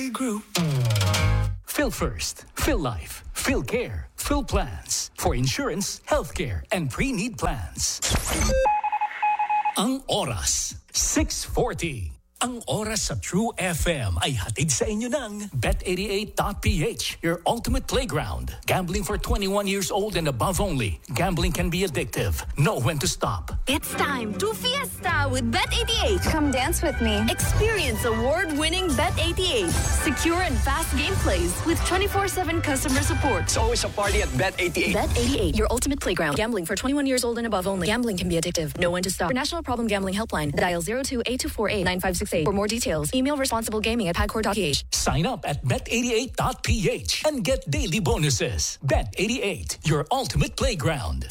Group. Phil First, Phil Life, Phil Care, Phil Plans. For insurance, healthcare, and pre-need plans. Ang oras, 6:40. Ang oras sa True FM ay hatid sa inyo ng Bet88.ph, your ultimate playground. Gambling for 21 years old and above only. Gambling can be addictive. Know when to stop. It's time to fiesta with Bet88. Come dance with me. Experience award-winning Bet88. Secure and fast gameplays with 24/7 customer support. It's always a party at Bet88. Bet88, your ultimate playground. Gambling for 21 years old and above only. Gambling can be addictive. Know when to stop. For National Problem Gambling Helpline, dial 02-824-9568. For more details, email responsiblegaming@pagcor.ph. Sign up at Bet88.ph and get daily bonuses. Bet88, your ultimate playground.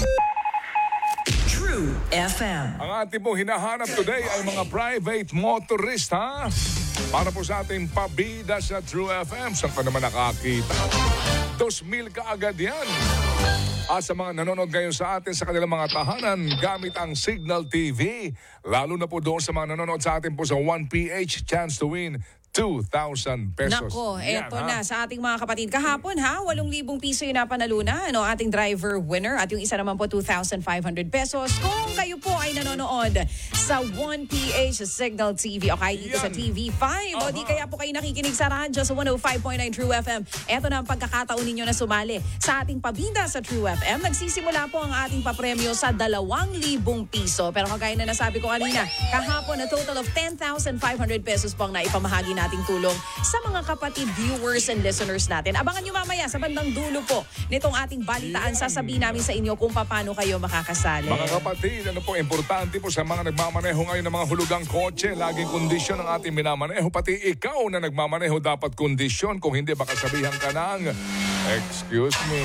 True FM. Ang ating pong hinahanap today ay mga private motorist, ha? Para po sa ating pabida sa True FM. Saan pa naman nakakita? 2,000 kaagad yan. At sa mga nanonood ngayon sa atin sa kanilang mga tahanan gamit ang Signal TV, lalo na po doon sa mga nanonood sa atin po sa 1PH, chance to win 2,000 pesos. Nako, eto na sa ating mga kapatid. Kahapon 8,000 piso yung napanalunan, ating driver winner. At yung isa naman po 2,500 pesos. Kung kayo po ay nanonood sa 1PH Signal TV o kahit dito sa TV5 o di kaya po kayo nakikinig sa radyo sa 105.9 True FM, eto na ang pagkakataon ninyo na sumali sa ating pabida sa True FM. Nagsisimula po ang ating papremyo sa 2,000 piso. Pero kagaya na nasabi ko kanina, kahapon na total of 10,500 pesos po ang naipamahagi nating tulong sa mga kapatid viewers and listeners natin. Abangan nyo mamaya sa bandang dulo po nitong ating balitaan. Sasabihin namin sa inyo kung paano kayo makakasali. Mga kapatid, ano po, importante po sa mga nagmamaneho ngayon ng mga hulugang kotse, laging kondisyon ang ating minamaneho. Pati ikaw na nagmamaneho dapat kondisyon. Kung hindi, baka sabihan ka ng, excuse me,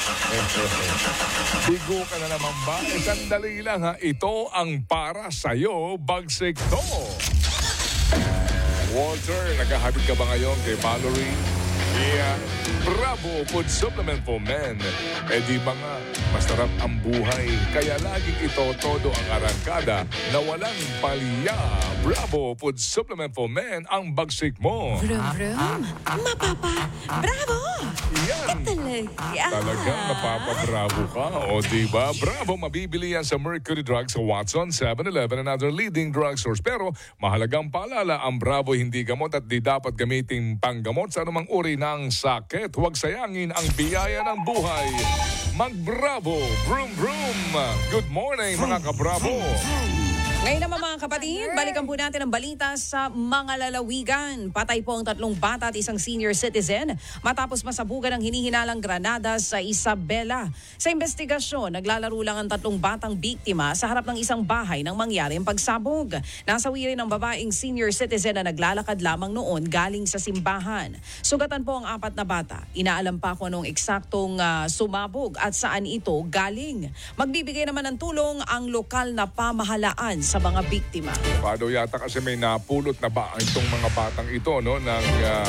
bigo ka na naman ba? Sandali lang ha, ito ang para sa'yo, bagsik to. Walter, naghahabit ka ba ngayon kay Valerie? Yeah. Bravo Food Supplement for Men. Di ba nga, masarap ang buhay. Kaya laging ito todo ang arangkada na walang palya. Bravo Food Supplement for Men ang bagsik mo. Brum, brum. Mapapa. Bravo! Yan. Talagang napapabravo ka. O diba? Bravo, mabibili yan sa Mercury Drugs, sa Watson, 7-Eleven and other leading drugstores. Pero mahalagang paalala, ang Bravo hindi gamot at di dapat gamitin panggamot sa anumang uri ng sakit. Huwag sayangin ang biyaya ng buhay. Mag-Bravo! Vroom, vroom! Good morning, mga ka-Bravo! Ngayon naman mga kapatid, balikan po natin ang balita sa mga lalawigan. Patay po ang 3 bata at isang senior citizen matapos masabugan ng hinihinalang granada sa Isabela. Sa investigasyon, naglalaro lang ang 3 batang biktima sa harap ng isang bahay nang mangyari ang pagsabog. Nasawi rin ang babaeng senior citizen na naglalakad lamang noon galing sa simbahan. Sugatan po ang 4 na bata. Inaalam pa kung anong eksaktong sumabog at saan ito galing. Magbibigay naman ng tulong ang lokal na pamahalaan sa mga biktima. Pado yata kasi may napulot na ba itong mga batang ito, no, ng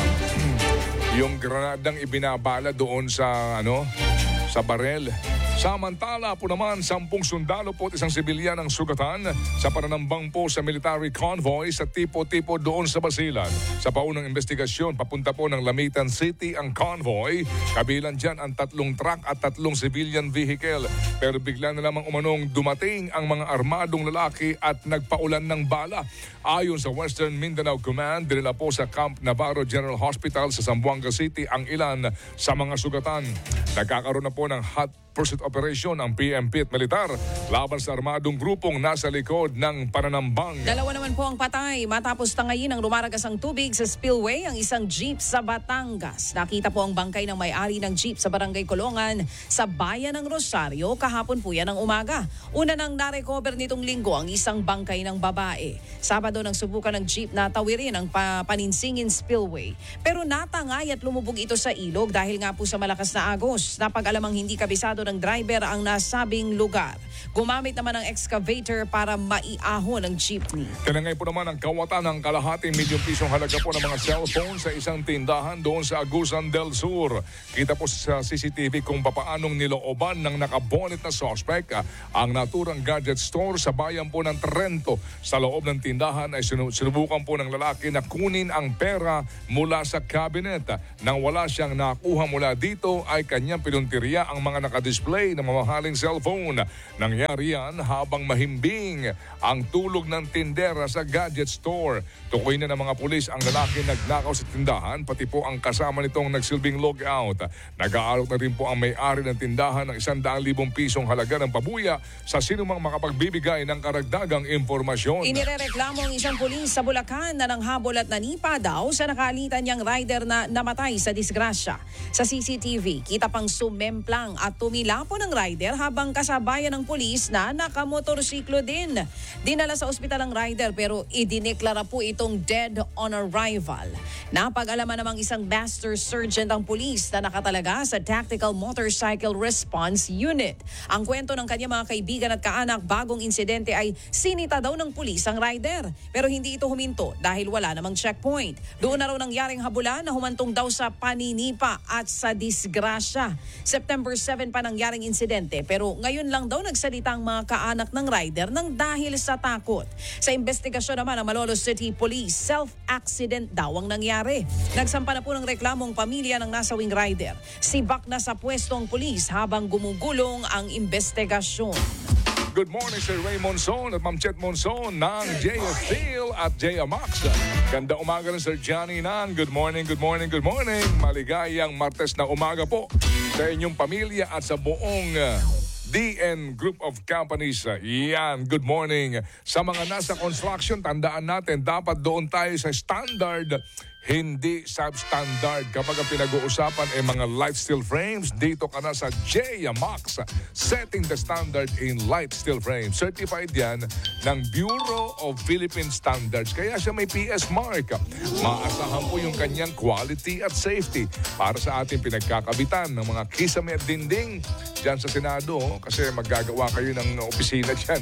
yung granadang ibinabala doon sa sa barel. Samantala po naman, 10 sundalo po at isang sibilyan ang sugatan sa pananambang po sa military convoy sa tipo-tipo doon sa Basilan. Sa paunang investigasyon, papunta po ng Lamitan City ang convoy. Kabilang dyan ang 3 truck at 3 civilian vehicle. Pero bigla na lamang umanong dumating ang mga armadong lalaki at nagpaulan ng bala. Ayon sa Western Mindanao Command, dinala po sa Camp Navarro General Hospital sa Zamboanga City ang ilan sa mga sugatan. Nagkakaroon na po ng hot pursuit operation ang PNP at militar laban sa armadong grupong nasa likod ng pananambang. 2 naman po ang patay matapos tangayin ang rumaragas ang tubig sa spillway ang isang jeep sa Batangas. Nakita po ang bangkay ng may-ari ng jeep sa Barangay Kolongan sa bayan ng Rosario kahapon po yan ng umaga. Una nang narecover nitong linggo ang isang bangkay ng babae. Sabado nang subukan ng jeep na tawirin ang Paninsingin spillway. Pero natangay at lumubog ito sa ilog dahil nga po sa malakas na agos. Napag-alamang hindi kabisado estado ng driver ang nasabing lugar. Gumamit naman ng excavator para maiahon ang jeepney. Tinangay po naman ang kawatan ng kalahating milyong pisong halaga po ng mga cellphone sa isang tindahan doon sa Agusan del Sur. Kita po sa CCTV kung papaanong nilooban ng nakabonet na suspect ang naturang gadget store sa bayan po ng Trento. Sa loob ng tindahan ay sinubukan po ng lalaki na kunin ang pera mula sa cabinet. Nang wala siyang nakuha mula dito ay kanyang pinuntirya ang mga nakadisplay na mamahaling cellphone. Nangyari yan habang mahimbing ang tulog ng tindera sa gadget store. Tukoy na ng mga pulis ang lalaki nagnakaw sa tindahan, pati po ang kasama nitong nagsilbing logout. Nag-aalok na rin po ang may-ari ng tindahan ng 100,000 pisong halaga ng pabuya sa sinumang makapagbibigay ng karagdagang impormasyon. Inirereklamo ang isang pulis sa Bulacan na nanghabol at nanipa daw sa nakalitan niyang rider na namatay sa disgrasya. Sa CCTV, kita pang sumemplang at tumilapo ng rider habang kasabayan ng pulis na nakamotorsiklo din. Dinala sa ospital ang rider pero idineklara po itong dead on arrival. Napag-alaman namang isang master sergeant ang pulis na nakatalaga sa Tactical Motorcycle Response Unit. Ang kwento ng kanyang mga kaibigan at kaanak bagong insidente ay sinita daw ng pulis ang rider. Pero hindi ito huminto dahil wala namang checkpoint. Doon na raw nangyaring habulan na humantong daw sa paninipa at sa disgrasya. September 7 pa nangyaring insidente pero ngayon lang daw nagsalita ang mga kaanak ng rider nang dahil sa takot. Sa investigasyon naman ng Malolos City Police, self-accident daw ang nangyari. Nagsampa na po ng reklamong pamilya ng nasawing rider. Sibak na sa pwesto ang pulis habang gumugulong ang investigasyon. Good morning, Sir Ray Monson at Ma'am Chet Monson ng J.A. Steel at J.A. Max. Ganda umaga rin, Sir Johnny Nang. Good morning, good morning, good morning. Maligayang Martes na umaga po sa inyong pamilya at sa buong DN Group of Companies. Yan, good morning. Sa mga nasa construction, tandaan natin, dapat doon tayo sa standard, hindi substandard. Kapag ang pinag-uusapan ay mga light steel frames, dito ka na sa J.A. Max, setting the standard in light steel frames. Certified yan ng Bureau of Philippine Standards. Kaya siya may PS mark. Maasahan po yung kanyang quality at safety para sa ating pinagkakabitan ng mga kisame at dinding dyan sa Senado. Kasi maggagawa kayo ng opisina dyan.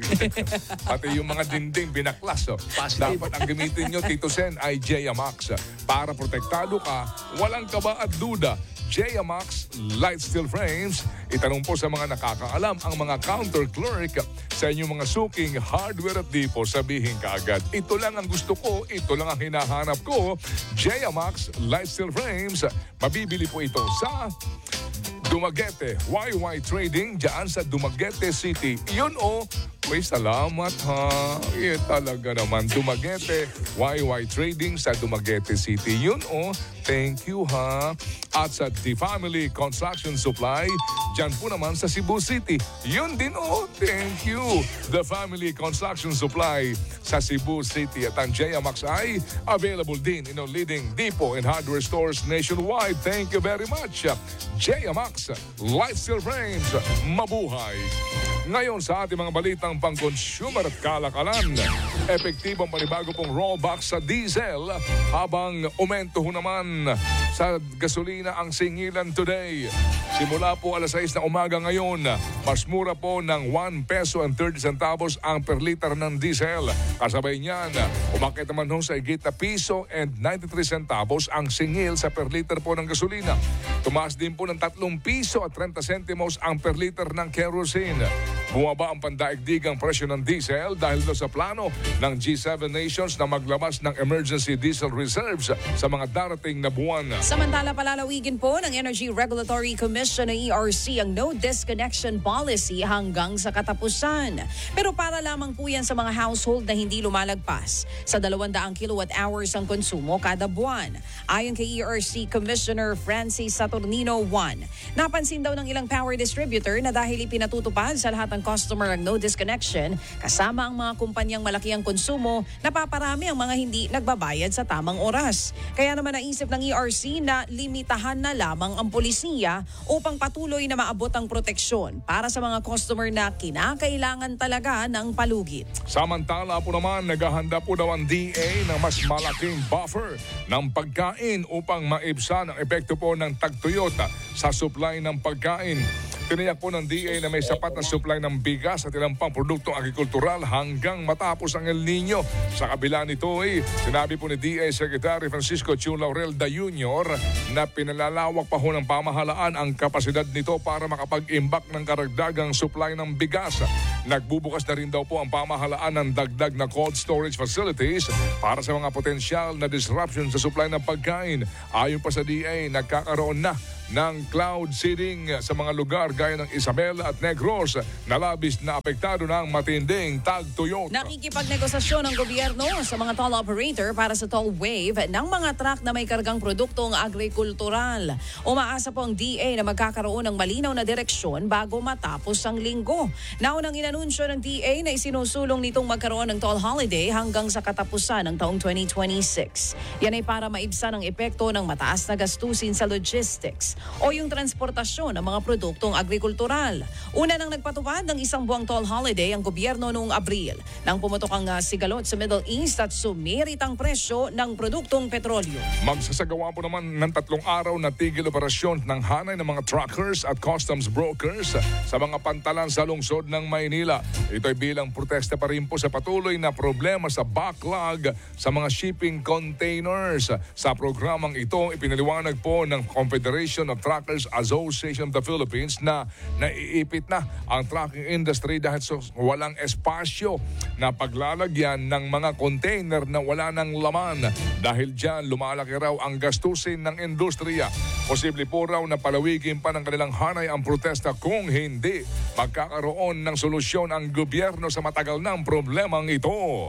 Pati yung mga dinding binaklas. Dapat ang gamitin nyo, Tito Sen, ay J.A. Max. Para protektado ka, walang kaba at duda. J.A. Max Light Steel Frames. Itanong po sa mga nakakaalam ang mga counter clerk sa inyong mga suking hardware at depot. Sabihin ka agad, ito lang ang gusto ko, ito lang ang hinahanap ko. J.A. Max Light Steel Frames. Mabibili po ito sa Dumaguete YY Trading dyan sa Dumaguete City. Yun may salamat ha. Talaga naman. Dumaguete YY Trading sa Dumaguete City. Yun thank you ha. At sa The Family Construction Supply dyan po naman sa Cebu City. Yun din thank you. The Family Construction Supply sa Cebu City. At ang J.A. Max ay available din in a leading depot and hardware stores nationwide. Thank you very much. J.A. Max Light Steel Frames. Mabuhay. Ngayon sa ating mga balitang pang-consumer at kalakalan, epektibong panibago pong rollback sa diesel habang umento naman sa gasolina ang singilan today. Simula po alas 6 na umaga ngayon, mas mura po ng 1 peso and 30 centavos ang per liter ng diesel. Kasabay niyan, umakit naman sa higit na piso and 93 centavos ang singil sa per liter po ng gasolina. Tumaas din po ng 3 piso at 30 centimos ang per liter ng kerosene. Bumaba ang pandaigdigang presyo ng diesel dahil sa plano ng G7 nations na maglabas ng emergency diesel reserves sa mga darating na buwan. Samantala, palalawigin po ng Energy Regulatory Commission ng ERC ang no disconnection policy hanggang sa katapusan. Pero para lamang po yan sa mga household na hindi lumalagpas sa 200 kilowatt hours ang konsumo kada buwan. Ayon kay ERC Commissioner Francis Saturnino 1, napansin daw ng ilang power distributor na dahil ipinatutupad sa lahat ng customer ang no disconnection, kasama ang mga kumpanyang malaki ang konsumo, napaparami ang mga hindi nagbabayad sa tamang oras. Kaya naman naisip ng ERC na limitahan na lamang ang polisiya upang patuloy na maabot ang proteksyon para sa mga customer na kinakailangan talaga ng palugit. Samantala po naman, naghahanda po daw ang DA ng mas malaking buffer ng pagkain upang maibsan ang epekto po ng tagtuyot sa supply ng pagkain. Tiniyak po ng DA na may sapat na supply ng bigas at ilang pang produktong agrikultural hanggang matapos ang El Nino. Sa kabila nito sinabi po ni DA Secretary Francisco Chu Laurel da Jr. na pinalalawak pa ho ng pamahalaan ang kapasidad nito para makapag-imbak ng karagdagang supply ng bigas. Nagbubukas na rin daw po ang pamahalaan ng dagdag na cold storage facilities para sa mga potensyal na disruption sa supply ng pagkain. Ayon pa sa DA, nagkakaroon na ng cloud seeding sa mga lugar gaya ng Isabela at Negros na labis na apektado ng matinding tagtuyot. Nakikipagnegosasyon ng gobyerno sa mga toll operator para sa toll wave ng mga truck na may kargang produktong agrikultural. Umaasa po ang DA na magkakaroon ng malinaw na direksyon bago matapos ang linggo. Naunang inanunsyo ng DA na isinusulong nitong magkaroon ng toll holiday hanggang sa katapusan ng taong 2026. Yan ay para maibsan ang epekto ng mataas na gastusin sa logistics o yung transportasyon ng mga produktong agrikultural. Una nang nagpatupad ng isang buwang toll holiday ang gobyerno noong Abril nang pumutok ang sigalot sa Middle East at sumirit ang presyo ng produktong petrolyo. Magsasagawa po naman ng 3 araw na tigil operasyon ng hanay ng mga truckers at customs brokers sa mga pantalan sa lungsod ng Maynila. Ito ay bilang protesta pa rin po sa patuloy na problema sa backlog sa mga shipping containers. Sa programang ito, ipinaliwanag po ng Confederation of Truckers Association of the Philippines na naiipit na ang trucking industry dahil sa walang espasyo na paglalagyan ng mga container na wala ng laman. Dahil dyan, lumalaki raw ang gastusin ng industriya. Posible po raw na palawigin pa ng kanilang hanay ang protesta kung hindi magkakaroon ng solusyon ang gobyerno sa matagal ng problemang ito.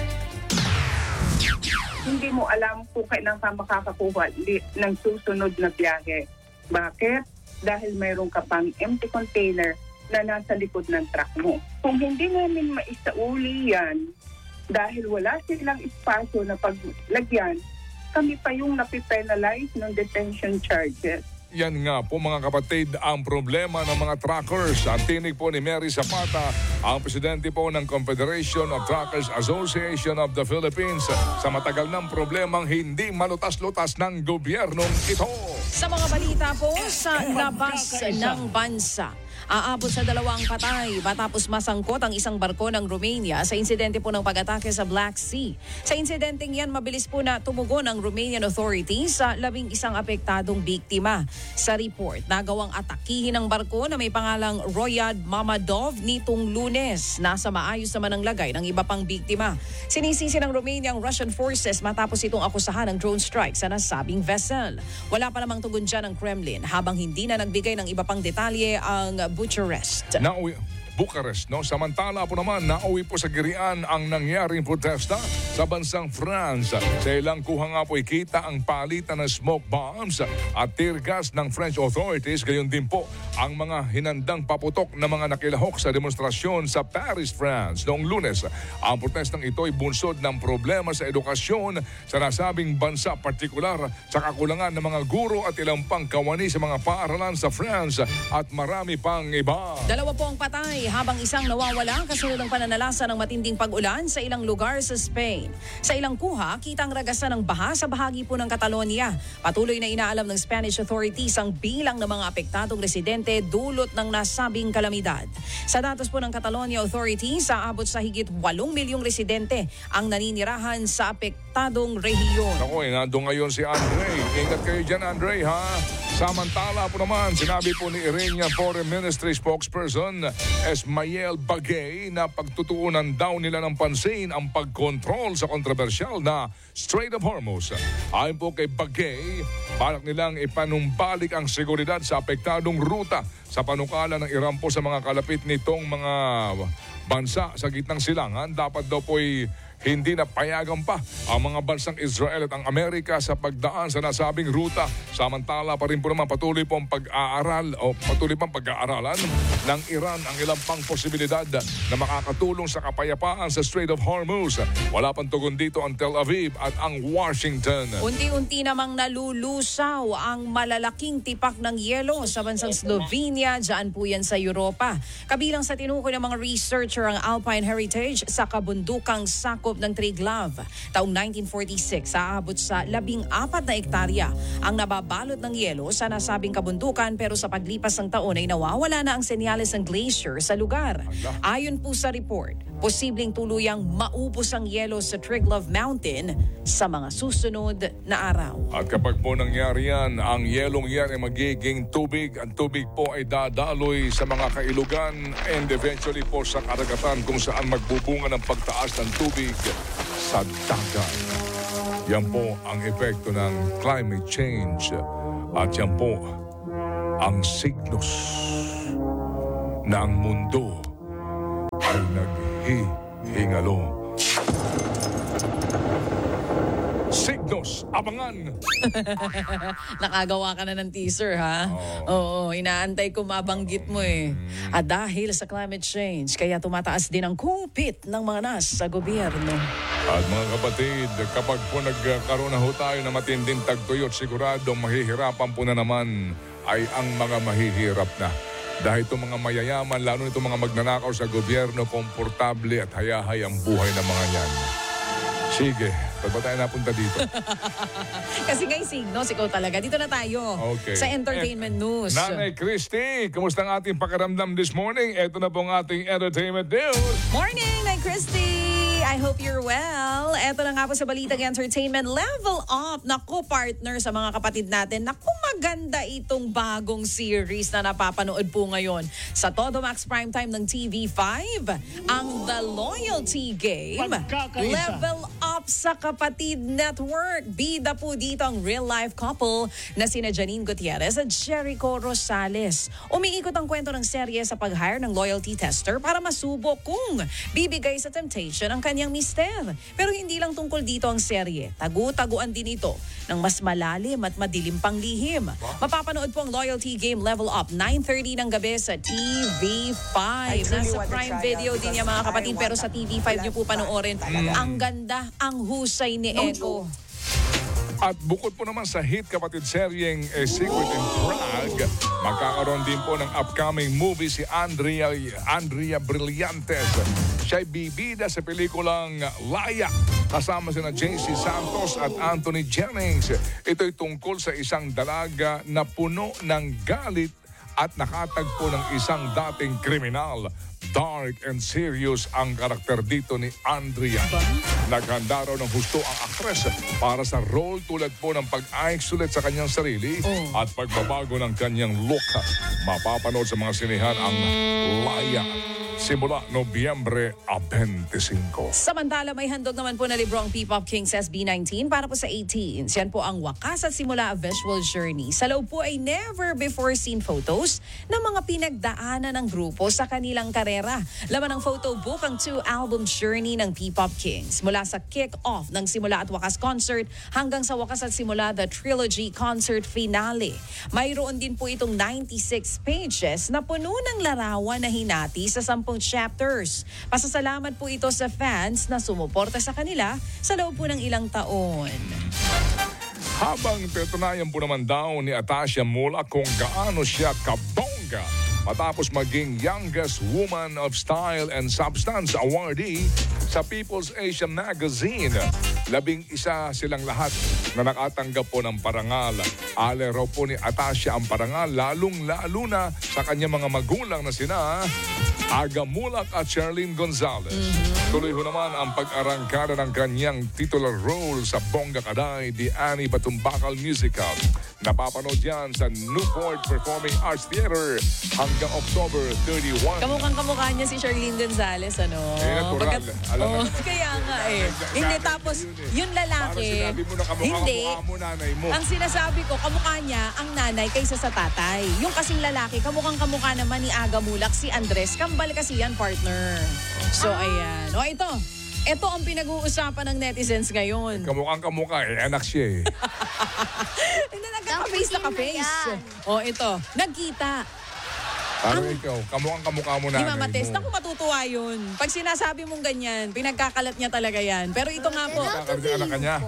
Hindi mo alam kung kailan ka makakakuha ng susunod na biyahe. Bakit? Dahil mayroon ka pang empty container na nasa likod ng truck mo. Kung hindi namin maisauli yan, dahil wala silang espasyo na paglagyan, kami pa yung napipenalize ng detention charges. Yan nga po mga kapatid ang problema ng mga truckers. Ang tinig po ni Mary Zapata, ang presidente po ng Confederation of Truckers Association of the Philippines sa matagal ng problemang hindi malutas-lutas ng gobyernong ito. Sa mga balita po sa labas ng bansa. Aabot sa 2 patay matapos masangkot ang isang barko ng Romania sa insidente po ng pag-atake sa Black Sea. Sa insidenteng yan, mabilis po na tumugon ang Romanian authorities sa 11 apektadong biktima. Sa report, nagawang atakihin ang barko na may pangalang Royad Mamadov nitong Lunes. Nasa maayos naman ang lagay ng iba pang biktima. Sinisisi ng Romania ang Russian forces matapos itong akusahan ng drone strike sa nasabing vessel. Wala pa namang tugon dyan ang Kremlin habang hindi na nagbigay ng iba pang detalye ang Bucharest. Bucharest, no? Samantala po naman, nauwi po sa girian ang nangyaring protesta sa bansang France. Sa ilang kuha nga po ikita ang palitan ng smoke bombs at tear gas ng French authorities. Gayon din po ang mga hinandang paputok na mga nakilahok sa demonstrasyon sa Paris, France noong Lunes. Ang protestang ito ay bunsod ng problema sa edukasyon sa nasabing bansa, partikular sa kakulangan ng mga guro at ilang pang kawani sa mga paaralan sa France at marami pang iba. 2 po ang patay habang isang nawawala kasunod ng pananalasa ng matinding pag-ulan sa ilang lugar sa Spain. Sa ilang kuha, kita ang ragasan ng baha sa bahagi po ng Catalonia. Patuloy na inaalam ng Spanish authorities ang bilang ng mga apektadong residente dulot ng nasabing kalamidad. Sa datos po ng Catalonia authorities, aabot sa higit 8 milyong residente ang naninirahan sa apektadong rehiyon. Ako, nandun ngayon si Andre. Ingat kayo dyan, Andre, ha? Samantala po naman, sinabi po ni Iranian Foreign Ministry spokesperson Esmael Bagay na pagtutuunan daw nila ng pansin ang pagkontrol sa kontrobersyal na Strait of Hormuz. Ayon po kay Bagay, balak nilang ipanumbalik ang seguridad sa apektadong ruta sa panukala ng Iran po sa mga kalapit nitong mga bansa sa gitnang silangan. Dapat daw po'y hindi na payagan pa ang mga bansang Israel at ang Amerika sa pagdaan sa nasabing ruta. Samantala pa rin po naman patuloy pong pag-aaralan ng Iran ang ilang pang posibilidad na makakatulong sa kapayapaan sa Strait of Hormuz. Wala pang tugon dito ang Tel Aviv at ang Washington. Unti-unti namang nalulusaw ang malalaking tipak ng yelo sa bansang Slovenia. Diyan po yan sa Europa. Kabilang sa tinukoy ng mga researcher ang Alpine Heritage sa kabundukang sakop ng Triglav. Taong 1946, aabot sa 14 na ektarya ang nababalot ng yelo sa nasabing kabundukan, pero sa paglipas ng taon ay nawawala na ang senyales ng glacier sa lugar. Ayon po sa report, posibleng tuluyang maubos ang yelo sa Triglav Mountain sa mga susunod na araw. At kapag po nangyari yan, ang yelong yan ay magiging tubig. Ang tubig po ay dadaloy sa mga kailugan and eventually po sa karagatan kung saan magbubunga ng pagtaas ng tubig sa dagat. Yan po ang epekto ng climate change. At yan po ang signos na ang mundo ay naghihingalo. Signos, abangan! Nakagawa ka na ng teaser, ha? Oo, inaantay ko mabanggit mo eh. At dahil sa climate change, kaya tumataas din ang kupit ng mga nasa gobyerno. At mga kapatid, kapag po nagkaroon na ho tayo na matinding tagtuyot, siguradong mahihirapan po na naman ay ang mga mahihirap na. Dahil itong mga mayayaman, lalo itong mga magnanakaw sa gobyerno, komportable at hayahay ang buhay ng mga yan. Sige, pag ba tayo napunta dito? Kasi ngay Signos, ikaw talaga. Dito na tayo sa entertainment news. Nanay Christy, kumusta ang ating pakiramdam this morning? Ito na po ang ating entertainment news. Morning, Nay Christy! I hope you're well. Eto na nga po sa Balitang Entertainment, Level Up. Naku, partner sa mga kapatid natin. Naku, maganda itong bagong series na napapanood po ngayon sa Todo Max Primetime ng TV5. Ang The Loyalty Game. Level Up sa Kapatid Network. Bida po dito ang real-life couple na sina Janine Gutierrez at Jericho Rosales. Umiikot ang kwento ng serye sa pag-hire ng loyalty tester para masubok kung bibigay sa temptation ang kanyang mister. Pero hindi lang tungkol dito ang serye. Tagu-taguan din ito ng mas malalim at madilim pang lihim. Mapapanood po ang Loyalty Game Level Up 9:30 ng gabi sa TV5. Nasa Prime Video din yan mga kapatid, pero sa TV5 nyo po panoorin. Ang ganda, ang husay ni Eko. At bukod po naman sa hit kapatid seryeng Secret in Prague, magkakaroon din po ng upcoming movie si Andrea Brillantes. Siya'y bibida sa pelikulang Laya kasama sina JC Santos at Anthony Jennings. Ito'y tungkol sa isang dalaga na puno ng galit at nakatagpo ng isang dating kriminal. Dark and serious ang karakter dito ni Andrea. Naghanda raw ng husto ang aktres para sa role tulad po ng pag-ayos ulit sa kanyang sarili at pagbabago ng kanyang look. Mapapanood sa mga sinihan ang Laya simula Nobyembre 25. Samantala, may handog naman po na libro ang P-Pop Kings SB19 para po sa 18s. Yan po ang wakas at simula visual journey. Sa loob po ay never before seen photos ng mga pinagdaanan ng grupo sa kanilang karera. Laman ng photo book ang 2-album journey ng P-Pop Kings. Mula sa kick-off ng Simula at Wakas concert hanggang sa Wakas at Simula the Trilogy concert finale. Mayroon din po itong 96 pages na puno ng larawan na hinati sa 10 chapters. Pasasalamat po ito sa fans na sumuporta sa kanila sa loob po ng ilang taon. Habang pinatunayan po naman daw ni Atasha Mula kung gaano siya kabongga matapos maging Youngest Woman of Style and Substance awardee sa People's Asia Magazine. 11 silang lahat na nakatanggap po ng parangal. Ale raw po ni Atasha ang parangal, lalong-lalo na sa kanyang mga magulang na sina Aga Mulak at Charlene Gonzalez. Tuloy ho naman ang pag-arangkada ng kanyang titular role sa Bongga Kaday, The Annie Batumbakal Musical. Napapanood yan sa Newport Performing Arts Theater hanggang October 31. Kamukhang-kamukha niya si Charlene Gonzalez, ano? Natural. Kaya nga eh. Hindi, tapos yung lalaki, sinabi mo na kamukha mo nanay mo. Ang sinasabi ko, kamukha niya ang nanay kaysa sa tatay. Yung kasing lalaki, kamukhang-kamukha naman ni Aga Mulak, si Andres. Kambal kasi yan, partner. So, ayan. O, ito. Ito ang pinag-uusapan ng netizens ngayon. Kamukhang-kamukha anak siya eh. Hindi, nagka-face. O, ito. Nagkita. Parang ikaw, kamukha mo Di nanay mamates. mo. Naku, matutuwa yun. Pag sinasabi mong ganyan, pinagkakalat niya talaga yan. Pero ito nga po, Kakarating anak ka niya.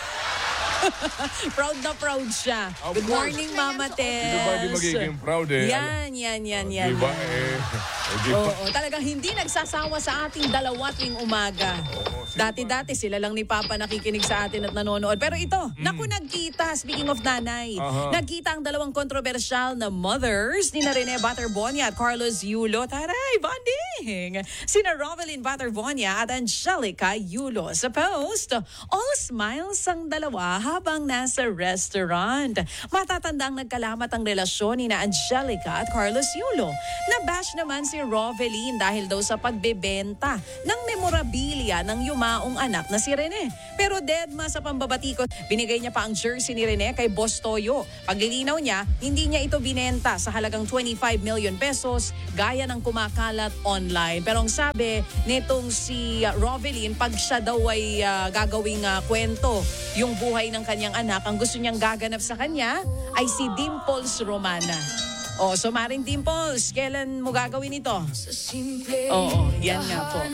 proud na proud siya. Of Good course. morning, Mama Tess. Di ba di magiging proud eh? Yan. Di ba eh? Di ba? Oo, talagang hindi nagsasawa sa ating dalawa tuwing umaga. Dati-dati sila lang ni Papa nakikinig sa atin at nanonood. Pero ito, naku nagkita, speaking of nanay, nagkita ang dalawang kontrobersyal na mothers ni Rene Baterbonia at Carlos Yulo. Taray, bonding! Sina Rovelyn Baterbonia at Angelica Yulo. Sa post, all smiles ang dalawa habang nasa restaurant. Matatandang nagkalamat ang relasyon ni na Angelica at Carlos Yulo. Nabash naman si Rovelyn dahil daw sa pagbebenta ng memorabilia ng yumaong anak na si Rene. Pero deadma sa pambabatikot, binigay niya pa ang jersey ni Rene kay Boss Toyo. Paglilinaw niya, hindi niya ito binenta sa halagang 25 million pesos gaya ng kumakalat online. Pero ang sabi nitong si Rovelyn, pag siya daw ay gagawing kwento yung buhay ng kanyang anak, ang gusto niyang gaganap sa kanya ay si Dimples Romana. Oh, so Maring Dimples, kailan mo gagawin ito? Oo, yan nga po.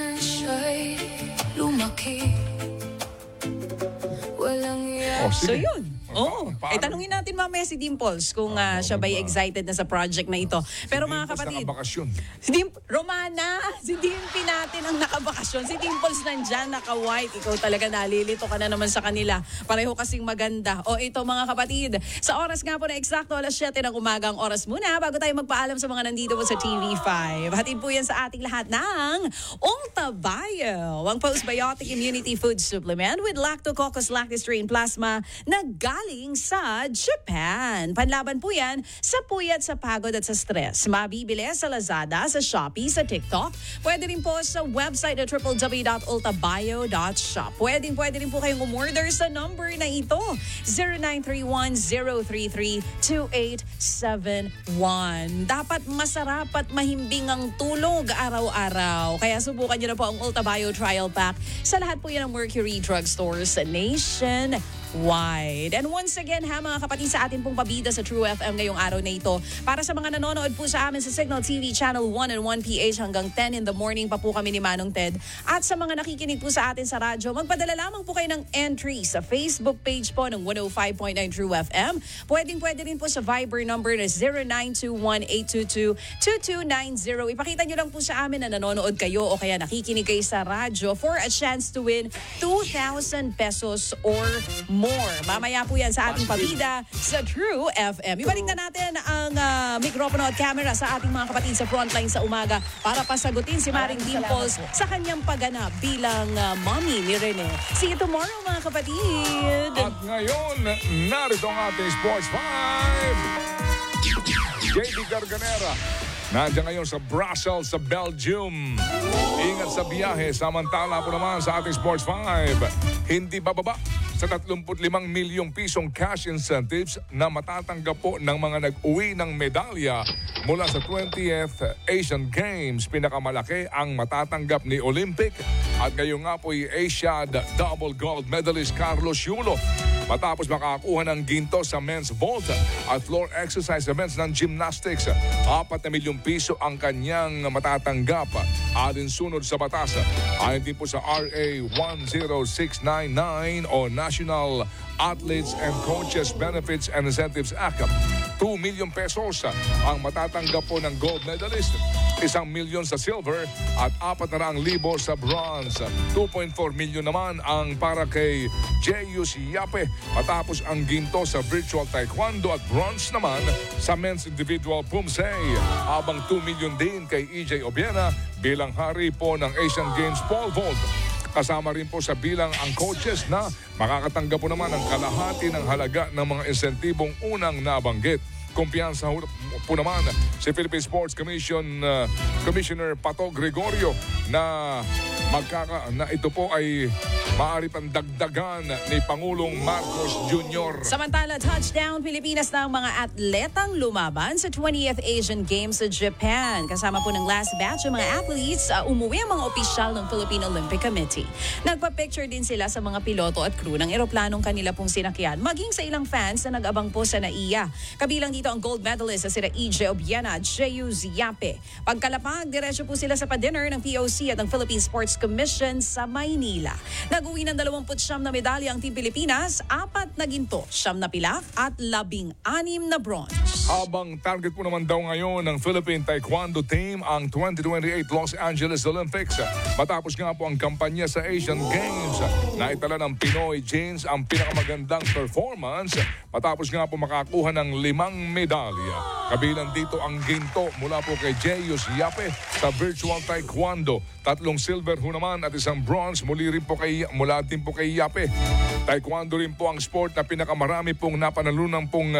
Oh, So sige. yun. Oo. Tanungin natin mamaya si Dimples kung siya ba'y excited na sa project na ito. Pero mga kapatid, Nakabakasyon. si Romana, si Dimpy natin ang nakabakasyon. Si Dimples nandyan, naka-white. Ikaw talaga nalilito ka na naman sa kanila. Pareho kasing maganda. O ito mga kapatid, sa oras nga po na eksakto, alas 7 ng umaga ang oras muna bago tayo magpaalam sa mga nandito po sa TV5. Hatid po yan sa ating lahat ng Ongta Bio, ang postbiotic immunity food supplement with lactococcus lactis-strain plasma na galing sa Japan. Panlaban po yan sa puyat, sa pagod at sa stress. Mabibili sa Lazada, sa Shopee, sa TikTok. Pwede rin po sa website na www.ultabio.shop. Pwede rin po kayong umorder sa number na ito, 0931-033-2871. Dapat masarap at mahimbing ang tulog araw-araw. Kaya subukan nyo na po ang Ultabio Trial Pack sa lahat po yan ng Mercury Drugstores nationwide. And once again ha mga kapatid, sa atin pong pabida sa True FM ngayong araw na ito. Para sa mga nanonood po sa amin sa Signal TV Channel 1 and 1PH hanggang 10 in the morning pa po kami ni Manong Ted. At sa mga nakikinig po sa atin sa radyo, magpadala lamang po kayo ng entry sa Facebook page po ng 105.9 True FM. Pwede rin po sa Viber number na 0921-822-2290. Ipakita nyo lang po sa amin na nanonood kayo o kaya nakikinig kayo sa radyo for a chance to win 2,000 pesos or more. Mamaya po yan sa ating pabida sa True FM. Ibalik na natin ang mikropono at camera sa ating mga kapatid sa frontline sa umaga para pasagutin si Maring Dimples sa kanyang pagganap bilang mommy ni Rene. See you tomorrow mga kapatid! At ngayon, narito ang ating Sports 5. JD Garganera. Nandiyan ngayon sa Brussels, sa Belgium. Ingat sa biyahe. Samantala po naman sa ating Sports 5. Hindi bababa sa 35 milyong pisong cash incentives na matatanggap po ng mga nag-uwi ng medalya mula sa 20th Asian Games. Pinakamalaki ang matatanggap ni Olympic at ngayon nga po ay Asiad double gold medalist Carlos Yulo. Matapos makakuha ng ginto sa men's vault at floor exercise events ng gymnastics, 4 na milyong piso ang kanyang matatanggap alinsunod sa batas. Ayon din po sa RA 10699 o National Athletes and Coaches Benefits and Incentives Act. 2 million pesos ang matatanggap po ng gold medalist, 1 milyon sa silver at 400,000 sa bronze. 2.4 million naman ang para kay Jeyus Yape matapos ang ginto sa virtual taekwondo at bronze naman sa men's individual pumsay. Habang 2 million din kay EJ Obiena bilang hari po ng Asian Games pole vault. Kasama rin po sa bilang ang coaches na makakatanggap po naman ng kalahati ng halaga ng mga insentibong unang nabanggit. Kumpiyansa po naman si Philippine Sports Commission Commissioner Pato Gregorio na ito po ay maaari pang dagdagan ni Pangulong Marcos Jr. Samantala, touchdown Pilipinas na ang mga atletang lumaban sa 20th Asian Games sa Japan. Kasama po ng last batch ng mga athletes, umuwi ang mga opisyal ng Philippine Olympic Committee. Nagpa-picture din sila sa mga piloto at crew ng eroplanong kanila pong sinakyan, maging sa ilang fans na nag-abang po sa NAIA. Kabilang dito ang gold medalist na sila EJ Obiena at Jeyu Ziape. Pagkalapag, diretso po sila sa pa-dinner ng POC at ng Philippine Sports Commission sa Maynila. Nag-uwi ng 29 na medalya ang Team Pilipinas, 4 na ginto, 9 na pilak at 16 na bronze. Habang target po naman daw ngayon ng Philippine Taekwondo Team ang 2028 Los Angeles Olympics. Matapos nga po ang kampanya sa Asian Games, naitala ng Pinoy Jeans ang pinakamagandang performance matapos nga po makakuha ng 5 medalya. Kabilang dito ang ginto mula po kay Jeyu Ziape sa virtual taekwondo. 3 silver ho naman at 1 bronze mula din po kay Yape. Taekwondo rin po ang sport na pinakamarami pong napanalunan pong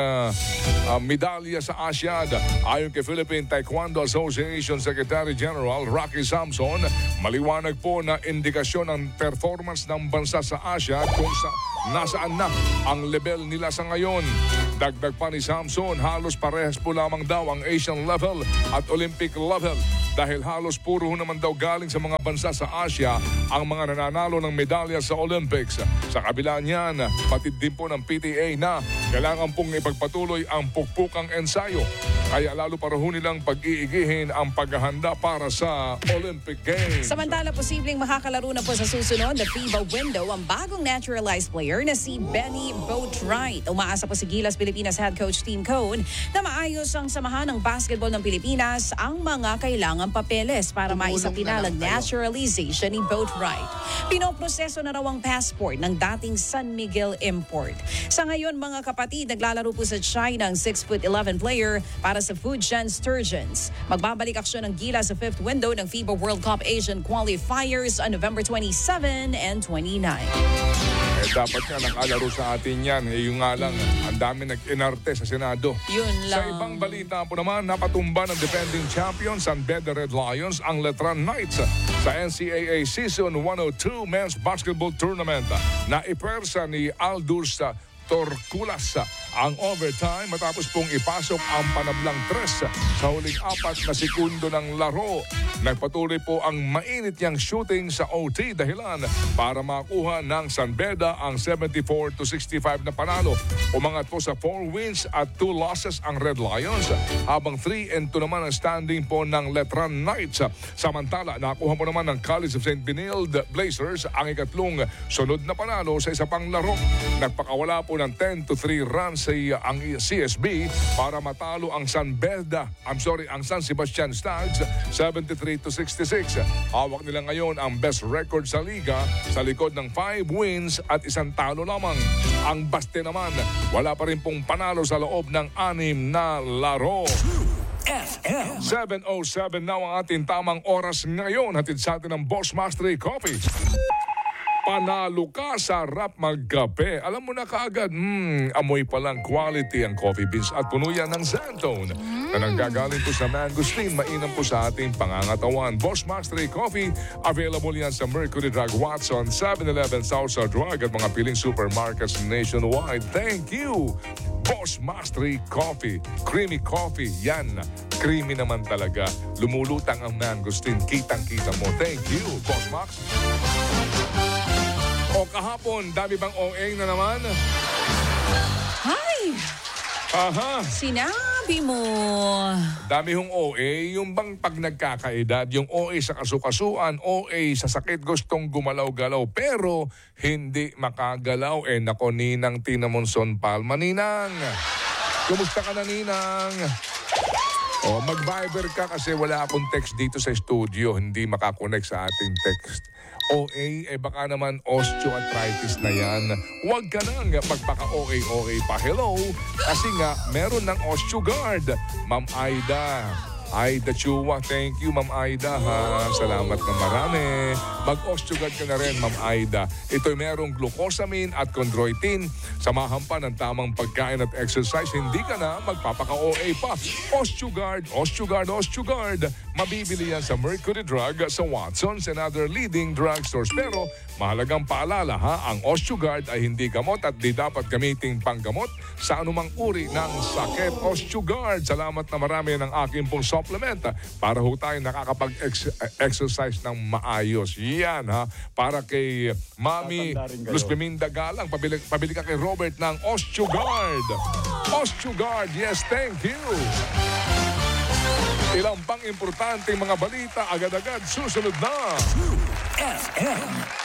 medalya sa ASEAN. Ayon kay Philippine Taekwondo Association Secretary General Rocky Samson, maliwanag po na indikasyon ng performance ng bansa sa Asia kung nasaan na ang level nila sa ngayon. Dagdag pa ni Samson, halos parehas po lamang daw ang Asian level at Olympic level dahil halos puro naman daw galing sa mga bansa sa Asia ang mga nananalo ng medalya sa Olympics. Sa kabila niyan, patid din po ng PTA na kailangan pong ipagpatuloy ang pukpukang ensayo. Kaya lalo para ho nilang pag-iigihin ang paghahanda para sa Olympic Games. Samantala, posibleng makakalaro na po sa susunod na FIBA window ang bagong naturalized player na si Benny Boatwright. Umaasa po si Gilas Pilipinas head coach Tim Cone na maayos ang samahan ng basketball ng Pilipinas ang mga kailangang papeles para maisapinal ang naturalization ni Boatwright. Pinoproseso na raw ang passport ng dating San Miguel import. Sa ngayon mga kapatid, naglalaro po sa China ang 6'11" player para sa Fujian Sturgeons. Magbabalik aksyon ng Gilas sa 5th window ng FIBA World Cup Asian Qualifiers on November 27 and 29. Dapat nga nakalaro sa atin yan. Yung nga lang, ang dami nag-inarte sa Senado. Yun lang. Sa ibang balita po naman, napatumba ng defending champion San Beda Red Lions ang Letran Knights sa NCAA Season 102 Men's Basketball Tournament na ipersa ni Aldous Torculas ang overtime matapos pong ipasok ang panablang 3 sa huling 4 na segundo ng laro. Nagpatuloy po ang mainit niyang shooting sa OT dahilan para makuha ng San Beda ang 74-65 na panalo. Umangat po sa 4 wins at 2 losses ang Red Lions habang 3-2 naman ang standing po ng Letran Knights. Samantala, nakuha po naman ng College of St. Benilde Blazers ang ikatlong sunod na panalo sa isa pang laro. Nagpakawala po ng 10-3 runs ang CSB para matalo ang San Sebastian Stags 73-66. Hawak nila ngayon ang best record sa liga sa likod ng 5 wins at 1 talo lamang. Ang Baste naman, wala pa rin pong panalo sa loob ng 6 na laro. FM 7:07 na ang ating tamang oras ngayon. Hatid sa atin ng Boss Mastery Coffee. Panalo ka sa rap magkape. Alam mo na kaagad, amoy palang quality ang coffee beans at puno yan ng Zantone na nanggagaling po sa mangosteen. Mainam po sa ating pangangatawan. Boss Mastery Coffee, available yan sa Mercury Drug Watson, 7-Eleven, Southside Drug at mga piling supermarkets nationwide. Thank you, Boss Mastery Coffee. Creamy coffee, yan. Creamy naman talaga. Lumulutang ang mangosteen. Kitang-kita mo. Thank you, Boss Max. O kahapon, dami bang OA na naman? Hi! Aha! Sinabi mo. Dami hong OA, yung bang pag nagkakaedad, yung OA sa kasukasuan, OA sa sakit, gustong gumalaw-galaw, pero hindi makagalaw. Nako, Ninang Tina Monson Palma. Ninang! Kumusta ka na, Ninang? Mag-Viber ka kasi wala akong text dito sa studio. Hindi makakonect sa ating text. OA, baka naman osteoarthritis na yan. Huwag ka nang magpaka-OA pa. Hello? Kasi nga, meron ng OsteoGuard. Ma'am Aida, Aida Chua, thank you Ma'am Aida ha. Salamat na marami. Mag-Osteogard ka na rin Ma'am Aida. Ito'y merong glucosamine at chondroitin. Samahan pa ng tamang pagkain at exercise, hindi ka na magpapaka-OA pa. Osteogard, Osteogard, Osteogard. Mabibili yan sa Mercury Drug, sa Watsons and other leading drugstores. Pero mahalagang paalala ha, ang Osteogard ay hindi gamot at di dapat gamiting panggamot sa anumang uri ng sakit. Osteogard, salamat na marami ng aking pong supplement para ho tayo nakakapag-exercise ng maayos. Yan ha, para kay Mami Luz Beminda Galang, pabili ka kay Robert ng Osteogard. Osteogard, yes, thank you. Ilang pang importanteng mga balita agad-agad susunod na. FM